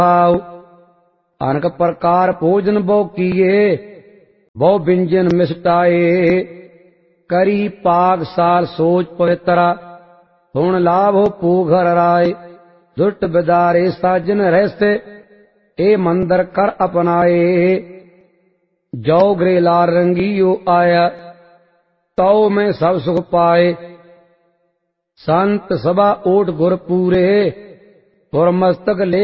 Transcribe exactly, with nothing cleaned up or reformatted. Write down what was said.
अनक प्रकार भोजन बहु किए, बहु व्यंजन मिष्टाए। करी पाग साल सोच पवित्रा, हुण लाभ हो पूघर राय। दुष्ट बिदारे साजन रहते, ए मंदिर कर अपनाए। जो गृह लाल रंगियो आया, तौ में सब सुख पाए। संत सभा ओट गुर पूरे, पुर मस्तक ले